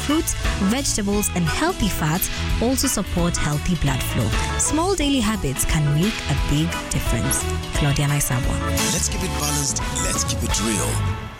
fruits, vegetables, and healthy fats also support healthy blood flow. Small daily habits can make a big difference. Claudia Naisabwa. Let's keep it balanced. Let's keep it real.